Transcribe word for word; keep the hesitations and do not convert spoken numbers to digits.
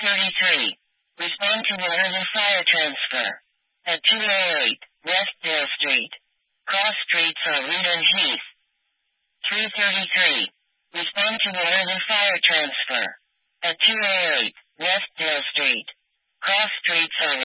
thirty-three. Respond to emergency fire transfer. At two oh eight, West Dale Street. Cross streets are Reed and Heath. three thirty-three. Respond to emergency fire transfer. At two oh eight, West Dale Street. Cross streets are